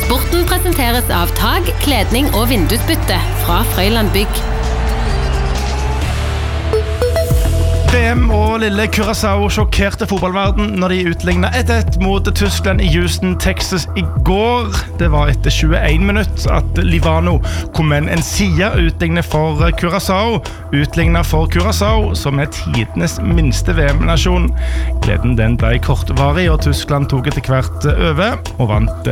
Sporten presenteres av tag, kledning og vindusbytte fra Frøyland Bygg. VM og lille Curaçao sjokkerte fotballverden når de utlignet 1-1 mot Tyskland i Houston, Texas i går. Det var etter 21 minutter at Livano Komen Encia utlignet for Curaçao. Utlignet for Curaçao, som tidenes minste VM-nasjon. Gleden den ble kortvarig, og Tyskland tok etter hvert over og vant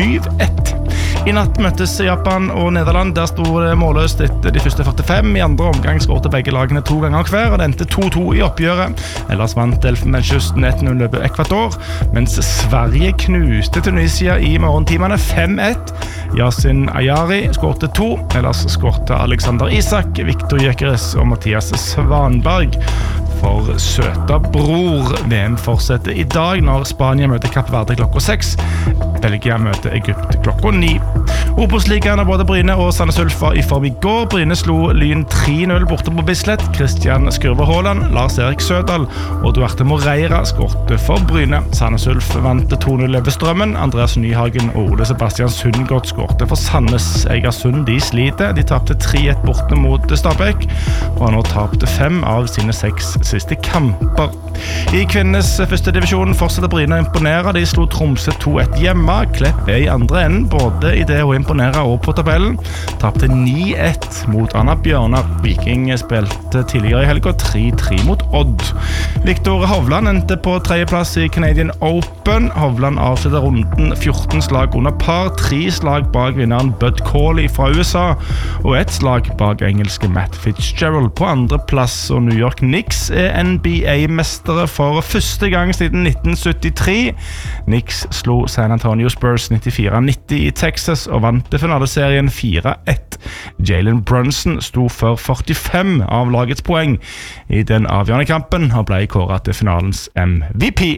7-1. I natt møttes Japan og Nederland. Der stod det målløst etter de første 45. I andre omgang skårte begge lagene 2 ganger hver, og det endte 2-2 i oppgjøret. Ellers vant Elfenbenskysten 1-0 over Ekvator, mens Sverige knuste Tunisia i morgentimene 5-1. Yasin Ayari skårte 2, ellers skårte Alexander Isak, Viktor Gyökeres og Mathias Svanberg. For søta bror. VM fortsetter i dag når Spania møter Kapp Verde klokka 6. Belgia møter Egypt klokka 9. Obos-ligaen av både Bryne og Sandnes Ulf var i form i går. Bryne slo Lyn 3-0 borte på Bislett. Kristian Skurve Haaland, Lars Erik Sødal og Duarte Moreira skårte for Bryne. Sandnes Ulf vant 2-0 over Strømmen. Andreas Nyhagen og Ole Sebastian Sundgodt skårte for Sandnes. Egersund de sliter. De tapte 3-1 borte mot Stabæk og har nå tapte 5 av sine 6 siste kamper. I kvinnes første divisjon fortsetter Bryne å imponere. De slo Tromsø 2-1 hjemme. Klepp i andre enden, både i det å imponere og på tabellen. Tapte 9-1 mot Anna Bjørnar. Viking spilte tidligere i helga 3-3 mot Odd. Viktor Hovland endte på 3. plass i Canadian Open. Hovland avslutter runden 14 slag under par, 3 slag bak vinneren Bud Cauley fra USA, og 1 slag bak engelske Matt Fitzgerald på 2. plass. Og New York Knicks NBA-mestere for første gang siden 1973. Knicks slo San Antonio Spurs 94-90 i Texas og vant finaleserien 4-1. Jalen Brunson sto for 45 av lagets poeng i den avgjørende kampen og ble kåret til finalens MVP.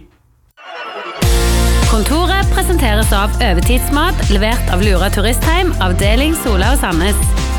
Kontoret presenteres av Overtidsmat, levert av Lura Turistheim, avdeling Sola og Sandnes.